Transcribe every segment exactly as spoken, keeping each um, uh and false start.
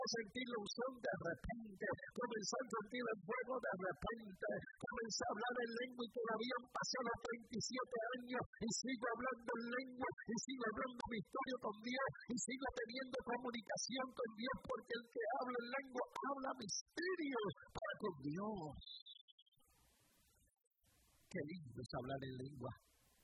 a sentir la unción de repente, comencé a sentir el fuego de repente, comencé a hablar en lengua y todavía han pasado treinta y siete años y sigo hablando en lengua y sigo hablando misterio con Dios y sigo teniendo comunicación con Dios, porque el que habla en lengua habla misterios para con Dios. Qué lindo es hablar en lengua.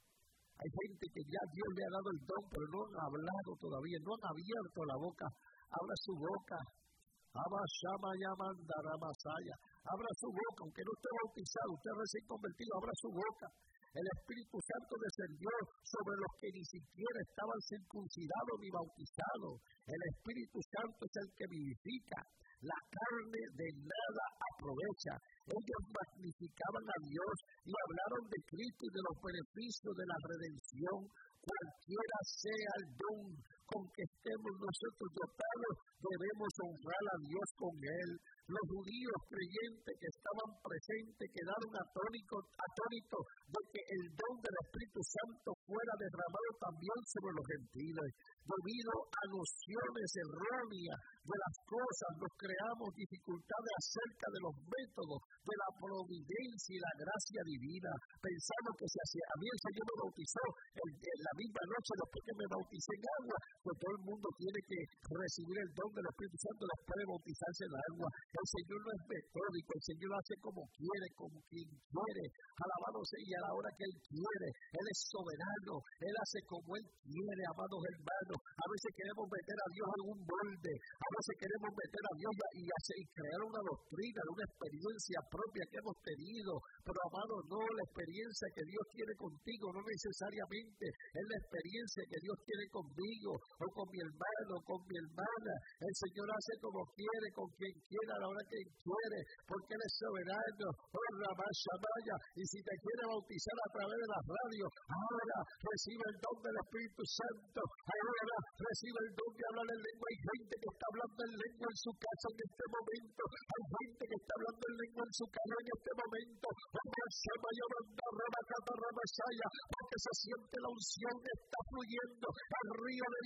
Hay gente que ya Dios le ha dado el don, pero no han hablado todavía, no han abierto la boca. Abra su boca. Abra Shama Yamandara Masaya. Abra su boca, aunque no esté bautizado, usted recién convertido, abra su boca. El Espíritu Santo descendió sobre los que ni siquiera estaban circuncidados ni bautizados. El Espíritu Santo es el que vivifica. La carne de nada aprovecha. Ellos magnificaban a Dios y hablaron de Cristo y de los beneficios de la redención. Cualquiera sea el don con que estemos nosotros dotados, debemos honrar a Dios con él. Los judíos creyentes que estaban presentes quedaron atónitos, atónitos de que el don del Espíritu Santo fuera derramado también sobre los gentiles. Debido a nociones erróneas de las cosas, nos creamos dificultades acerca de los métodos de la providencia y la gracia divina. Pensamos que si a mí el Señor me bautizó en, en la misma noche después que me bauticé en agua, pues todo el mundo tiene que recibir el don del Espíritu Santo después de bautizarse en agua. El Señor no es metódico, el Señor hace como quiere, como quien quiere. Alabado sea, y a la hora que Él quiere. Él es soberano, Él hace como Él quiere, amados hermanos. A veces queremos meter a Dios en algún molde, a veces queremos meter a Dios y, hacer, y crear una doctrina, una experiencia propia que hemos tenido. Pero, amado, no, la experiencia que Dios tiene contigo no necesariamente es la experiencia que Dios tiene conmigo, o con mi hermano, o con mi hermana. El Señor hace como quiere, con quien quiera, a la hora que quiere, porque Él es soberano. Oh, Ramashamaya. Y si te quiere bautizar a través de las radios, ahora recibe el don del Espíritu Santo. Ahora recibe el don de hablar en lengua. Hay gente que está hablando en lengua en su casa en este momento. Hay gente que está hablando en lengua en su casa en este momento. Porque se siente la unción que está fluyendo. El río de